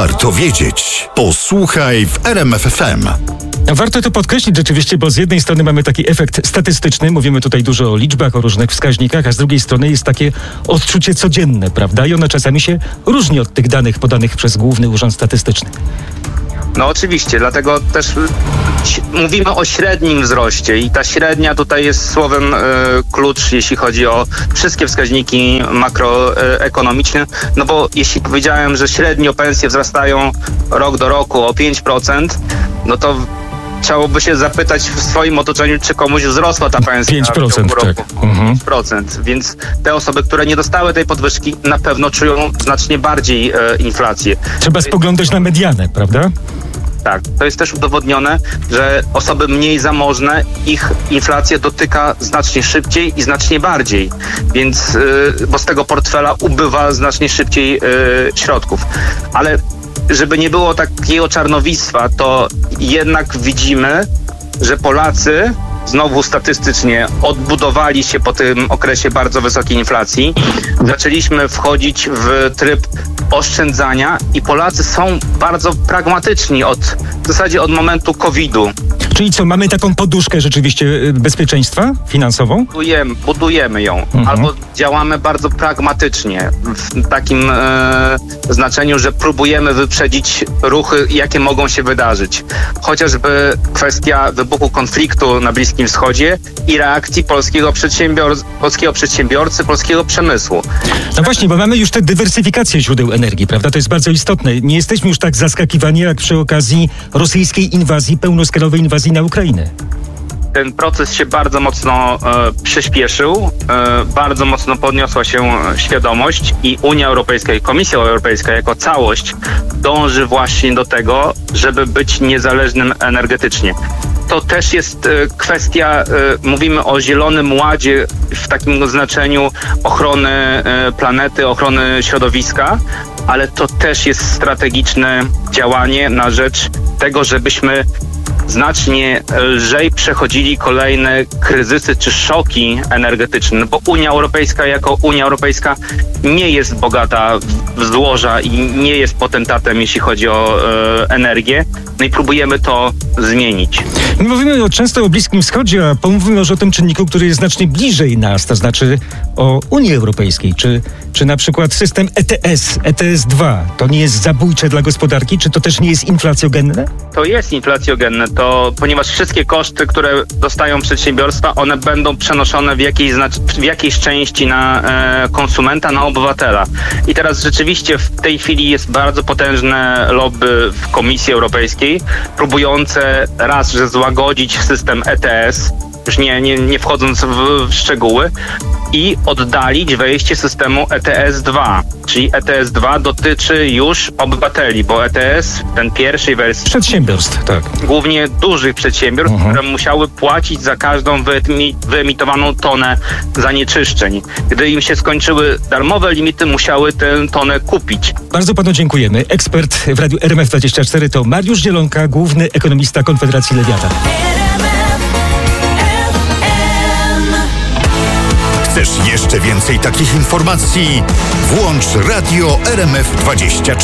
Warto wiedzieć. Posłuchaj w RMF FM. Warto to podkreślić rzeczywiście, bo z jednej strony mamy taki efekt statystyczny, mówimy tutaj dużo o liczbach, o różnych wskaźnikach, a z drugiej strony jest takie odczucie codzienne, prawda? I ono czasami się różni od tych danych podanych przez Główny Urząd Statystyczny. No oczywiście, dlatego też mówimy o średnim wzroście i ta średnia tutaj jest słowem klucz, jeśli chodzi o wszystkie wskaźniki makroekonomiczne, no bo jeśli powiedziałem, że średnio pensje wzrastają rok do roku o 5%, no to trzeba by się zapytać w swoim otoczeniu, czy komuś wzrosła ta pensja 5%, w ciągu roku. tak. 5%, więc te osoby, które nie dostały tej podwyżki, na pewno czują znacznie bardziej inflację. Trzeba spoglądać na medianę, prawda? Tak, to jest też udowodnione, że osoby mniej zamożne, ich inflacja dotyka znacznie szybciej i znacznie bardziej, więc, bo z tego portfela ubywa znacznie szybciej środków. Ale żeby nie było takiego czarnowictwa, to jednak widzimy, że Polacy znowu statystycznie odbudowali się po tym okresie bardzo wysokiej inflacji. Zaczęliśmy wchodzić w tryb oszczędzania i Polacy są bardzo pragmatyczni w zasadzie od momentu COVID-u. Czyli co, mamy taką poduszkę rzeczywiście bezpieczeństwa finansową? Budujemy ją, albo działamy bardzo pragmatycznie w takim znaczeniu, że próbujemy wyprzedzić ruchy, jakie mogą się wydarzyć. Chociażby kwestia wybuchu konfliktu na Bliskim Wschodzie i reakcji polskiego przedsiębiorcy, polskiego przemysłu. No właśnie, bo mamy już tę dywersyfikację źródeł energii, prawda? To jest bardzo istotne. Nie jesteśmy już tak zaskakiwani jak przy okazji rosyjskiej inwazji, pełnoskalowej inwazji na Ukrainę. Ten proces się bardzo mocno przyspieszył, bardzo mocno podniosła się świadomość i Unia Europejska i Komisja Europejska jako całość dąży właśnie do tego, żeby być niezależnym energetycznie. To też jest kwestia, mówimy o Zielonym Ładzie w takim znaczeniu ochrony planety, ochrony środowiska, ale to też jest strategiczne działanie na rzecz tego, żebyśmy znacznie lżej przechodzili kolejne kryzysy czy szoki energetyczne, bo Unia Europejska jako Unia Europejska nie jest bogata w złoża i nie jest potentatem, jeśli chodzi o energię. No i próbujemy to zmienić. My mówimy często o Bliskim Wschodzie, a pomówmy może o tym czynniku, który jest znacznie bliżej nas, to znaczy o Unii Europejskiej, czy na przykład system ETS, ETS-2. To nie jest zabójcze dla gospodarki? Czy to też nie jest inflacjogenne? To jest inflacjogenne, ponieważ wszystkie koszty, które dostają przedsiębiorstwa, one będą przenoszone w jakiejś części na konsumenta, na obywatela. I teraz rzeczywiście w tej chwili jest bardzo potężne lobby w Komisji Europejskiej, próbujące raz, że złagodzić system ETS, już nie wchodząc w szczegóły, i oddalić wejście systemu ETS-2. Czyli ETS-2 dotyczy już obywateli, bo ETS, ten pierwszej wersji... Przedsiębiorstw, tak. Głównie dużych przedsiębiorstw, które musiały płacić za każdą wyemitowaną tonę zanieczyszczeń. Gdy im się skończyły darmowe limity, musiały tę tonę kupić. Bardzo panu dziękujemy. Ekspert w Radiu RMF24 to Mariusz Zielonka, główny ekonomista Konfederacji Lewiatan. Chcesz jeszcze więcej takich informacji? Włącz Radio RMF24.